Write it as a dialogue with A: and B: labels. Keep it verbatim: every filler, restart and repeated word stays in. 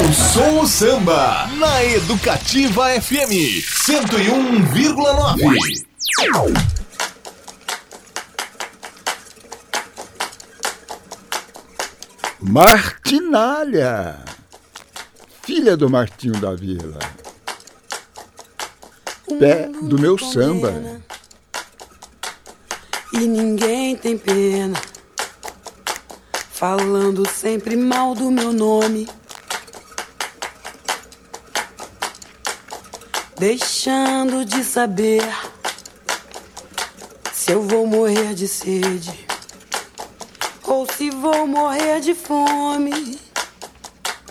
A: Eu sou o Samba, na Educativa F M cento e um vírgula nove.
B: Martinalha, filha do Martinho da Vila, pé do meu samba.
C: E ninguém tem pena, falando sempre mal do meu nome, deixando de saber se eu vou morrer de sede ou se vou morrer de fome.